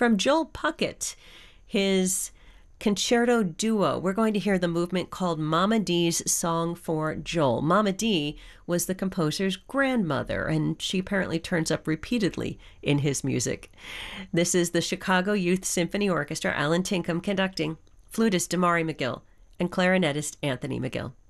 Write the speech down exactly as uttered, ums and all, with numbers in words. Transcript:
from Joel Puckett, his concerto duo. We're going to hear the movement called Mama D's Song for Joel. Mama D was the composer's grandmother, and she apparently turns up repeatedly in his music. This is the Chicago Youth Symphony Orchestra, Alan Tinkham conducting, flutist Damari McGill, and clarinetist Anthony McGill.